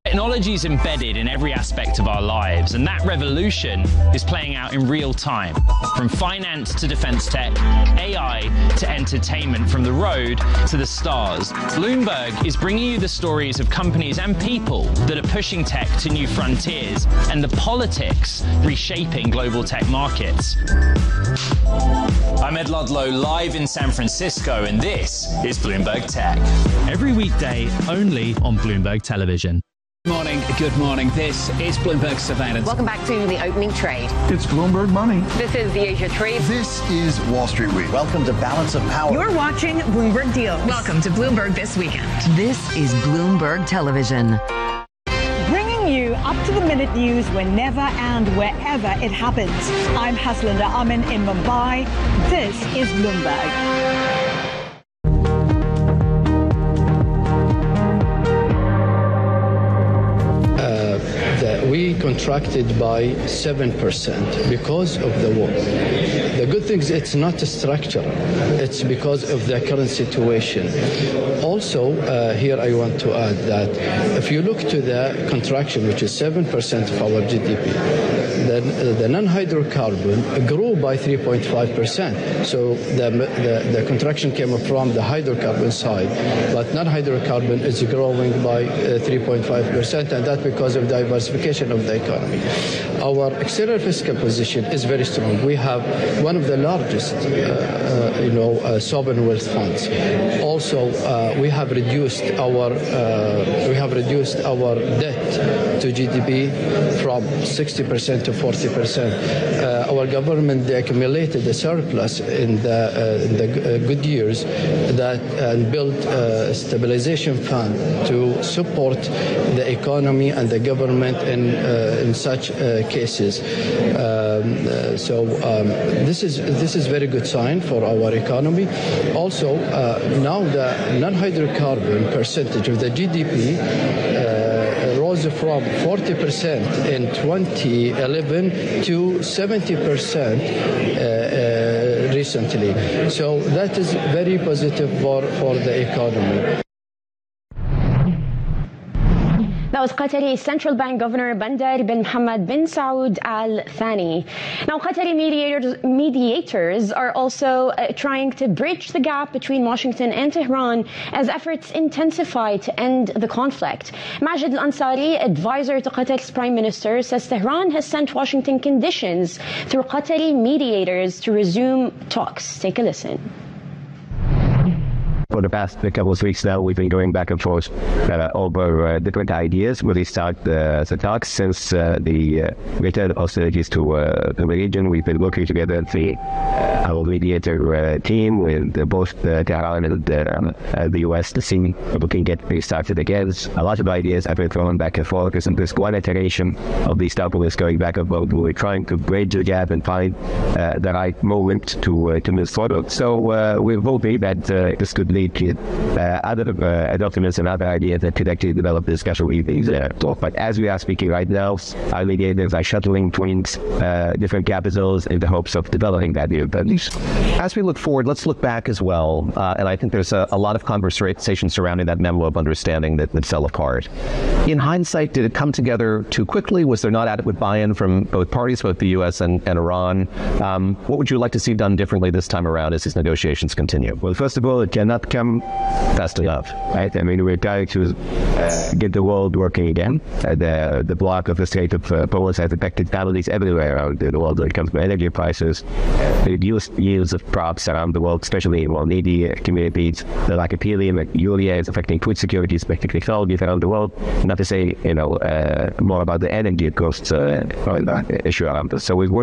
Technology is embedded in every aspect of our lives, and that revolution is playing out in real time. From finance to defense tech, AI to entertainment, from the road to the stars. Bloomberg is bringing you the stories of companies and people that are pushing tech to new frontiers, and the politics reshaping global tech markets. I'm Ed Ludlow, live in San Francisco, and this is Bloomberg Tech. Every weekday, only on Bloomberg Television. Good morning. This is Bloomberg Surveillance. Welcome back to the opening trade. It's Bloomberg Money. This is the Asia Trade. This is Wall Street Week. Welcome to Balance of Power. You're watching Bloomberg Deals. Welcome to Bloomberg This Weekend. This is Bloomberg Television. Bringing you up-to-the-minute news whenever and wherever it happens. I'm Haslinda Amin in Mumbai. This is Bloomberg. We contracted by 7% because of the war. The good thing is it's not structural. It's because of the current situation. Also, here I want to add that if you look to the contraction, which is 7% of our GDP, then the non-hydrocarbon grew by 3.5%. So the contraction came from the hydrocarbon side, but non-hydrocarbon is growing by 3.5%, and that's because of diversification of the economy. Our external fiscal position is very strong. We have one of the largest, sovereign wealth funds. Also, we have reduced our debt to GDP from 60% to 40%. Our government, they accumulated a surplus in the good years and built a stabilization fund to support the economy and the government in such cases. This is very good sign for our economy. Also, now the non-hydrocarbon percentage of the GDP rose from 40% in 2011 to 70% recently. So that is very positive for the economy. That was Qatari Central Bank Governor Bandar bin Mohammed bin Saud Al Thani. Now, Qatari mediators are also trying to bridge the gap between Washington and Tehran as efforts intensify to end the conflict. Majid Al Ansari, advisor to Qatar's Prime Minister, says Tehran has sent Washington conditions through Qatari mediators to resume talks. Take a listen. For the past couple of weeks now, we've been going back and forth over different ideas. We restart the talks since the return of hostilities to the region. We've been working together with our mediator team with both Tehran and the U.S. to see if we can get restarted again. A lot of ideas have been thrown back and forth. There's one iteration of these talks going back and forth. We're trying to bridge the gap and find the right moment to move forward. So we're hoping that this could lead to other documents and other ideas that could actually develop the discussion with these talk. But as we are speaking right now, our mediators are shuttling between different capitals in the hopes of developing that new values. As we look forward, let's look back as well. And I think there's a lot of conversation surrounding that memo of understanding that fell apart. In hindsight, did it come together too quickly? Was there not adequate buy-in from both parties, both the U.S. and Iran? What would you like to see done differently this time around as these negotiations continue? Well, first of all, it cannot come fast enough, right? I mean, we're trying to get the world working again. The block of the Strait of Hormuz has affected families everywhere around the world when it comes to energy prices, reduced yields of crops around the world, especially in needy communities. The lack of helium and urea is affecting food security, especially technologies around the world. Not to say, more about the energy costs issue around this. So we've worked